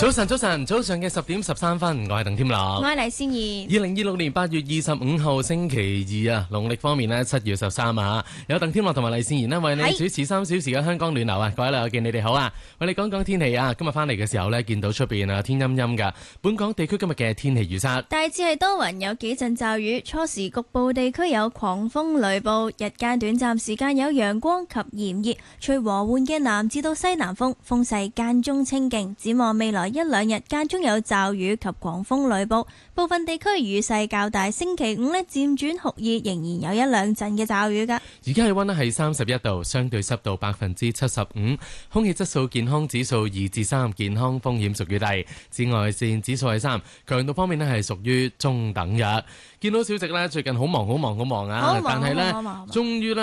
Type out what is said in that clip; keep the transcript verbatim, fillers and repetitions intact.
早晨，早晨，早上嘅十點十三分，我係鄧添樂， 我係黎仙兒。 二零二六年八月二十五號星期二啊，農曆方面呢，七月十三啊，有鄧添樂同埋黎仙兒呢為你主持三小時嘅香港暖流啊，各位老友記，你哋好啊！為你講講天氣啊，今日翻嚟嘅時候呢，見到出邊啊天陰陰噶，本港地區今日嘅天氣預測大致係多雲，有幾陣驟雨，初時局部地區有狂風雷暴，日間短暫時間有陽光及炎熱，吹和緩嘅南至到西南風，風勢間中清勁。展望未來一兩日間中有驟雨及狂風雷暴，部分地區雨勢較大。星期五呢漸轉酷熱，仍然有一兩陣嘅驟雨㗎。 而家氣溫呢係三十一度，相對濕度百分之七十五，空氣質素健康指數二至三，健康風險屬於低。紫外線指數係三，強度方面呢係屬於中等嘅。見到小直呢最近好忙好忙好忙啊，但係呢終於呢